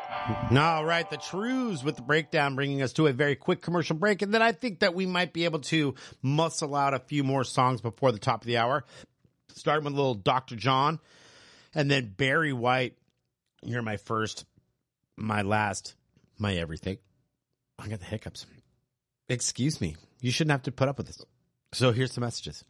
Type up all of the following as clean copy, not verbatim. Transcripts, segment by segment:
All right, the Trues with the breakdown, bringing us to a very quick commercial break. And then I think that we might be able to muscle out a few more songs before the top of the hour. Starting with a little Dr. John and then Barry White. You're my first, my last, my everything. I got the hiccups. Excuse me. You shouldn't have to put up with this. So here's the messages.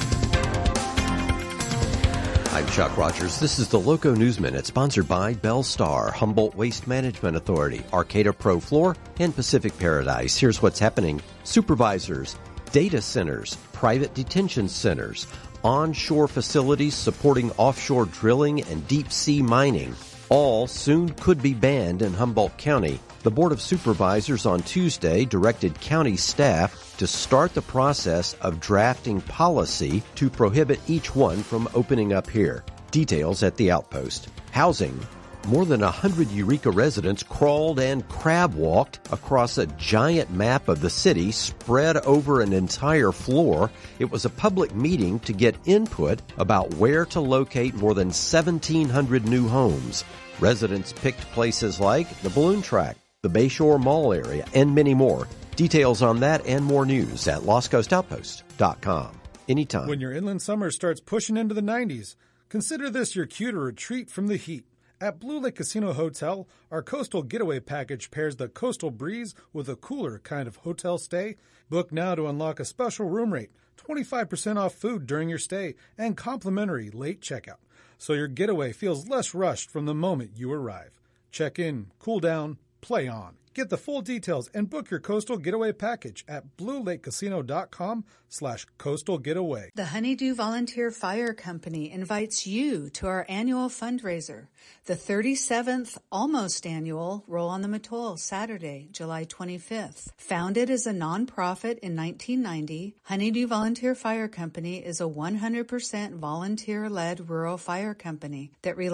I'm Chuck Rogers. This is the Loco News Minute, sponsored by Bellstar, Humboldt Waste Management Authority, Arcata Pro Floor, and Pacific Paradise. Here's what's happening. Supervisors, data centers, private detention centers, onshore facilities supporting offshore drilling and deep sea mining, all soon could be banned in Humboldt County. The Board of Supervisors on Tuesday directed county staff to start the process of drafting policy to prohibit each one from opening up here. Details at the Outpost. Housing. More than 100 Eureka residents crawled and crab walked across a giant map of the city spread over an entire floor. It was a public meeting to get input about where to locate more than 1,700 new homes. Residents picked places like the Balloon Track, the Bayshore Mall area, and many more. Details on that and more news at LostCoastOutpost.com. Anytime. When your inland summer starts pushing into the 90s, consider this your cue to retreat from the heat. At Blue Lake Casino Hotel, our Coastal Getaway Package pairs the coastal breeze with a cooler kind of hotel stay. Book now to unlock a special room rate, 25% off food during your stay, and complimentary late checkout. So your getaway feels less rushed from the moment you arrive. Check in, cool down, play on. Get the full details and book your Coastal Getaway Package at BlueLakeCasino.com/Coastal Getaway. The Honeydew Volunteer Fire Company invites you to our annual fundraiser, the 37th almost annual Roll on the Mattole, Saturday, July 25th. Founded as a nonprofit in 1990, Honeydew Volunteer Fire Company is a 100% volunteer-led rural fire company that relies